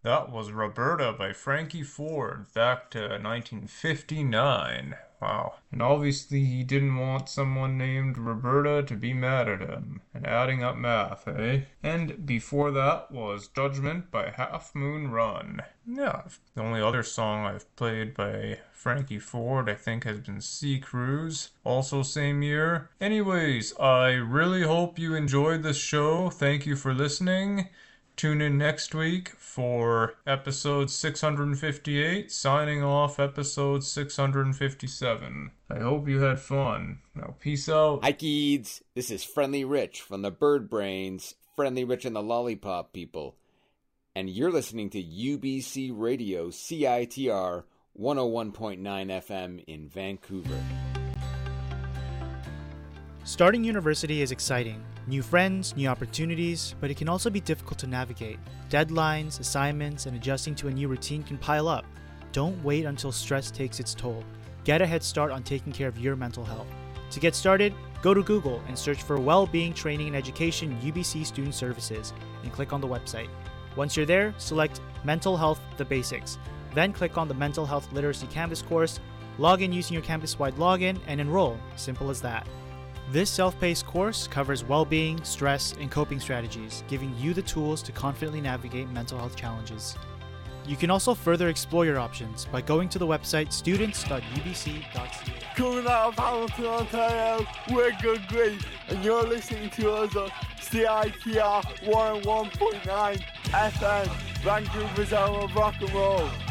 That was Roberta by Frankie Ford, back to 1959. Wow. And obviously he didn't want someone named Roberta to be mad at him. And adding up math, eh? And before that was Judgment by Half Moon Run. Yeah, the only other song I've played by Frankie Ford, I think, has been Sea Cruise, also same year. Anyways, I really hope you enjoyed this show. Thank you for listening. Tune in next week for episode 658, signing off episode 657. I hope you had fun. Now, peace out. Hi, kids. This is Friendly Rich from the Bird Brains, Friendly Rich and the Lollipop People. And you're listening to UBC Radio CITR 101.9 FM in Vancouver. Starting university is exciting. New friends, new opportunities, but it can also be difficult to navigate. Deadlines, assignments, and adjusting to a new routine can pile up. Don't wait until stress takes its toll. Get a head start on taking care of your mental health. To get started, go to Google and search for Well-Being Training and Education UBC Student Services and click on the website. Once you're there, select Mental Health The Basics. Then click on the Mental Health Literacy Canvas course, log in using your campus-wide login, and enroll. Simple as that. This self-paced course covers well-being, stress, and coping strategies, giving you the tools to confidently navigate mental health challenges. You can also further explore your options by going to the website students.ubc.ca. Coming out of Hamilton, Ontario, we're Good Grief, and you're listening to us on CITR 101.9 FM, Vancouver's home of rock and roll.